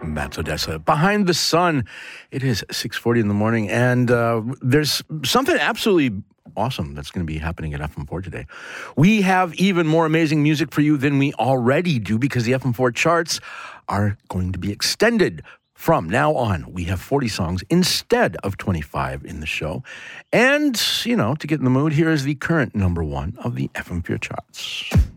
That's Odessa. Behind the Sun. It is 6:40 in the morning, and there's something absolutely awesome that's going to be happening at FM4 today. We have even more amazing music for you than we already do because the FM4 charts are going to be extended. From now on, we have 40 songs instead of 25 in the show. And, to get in the mood, here is the current number one of the FM4 charts.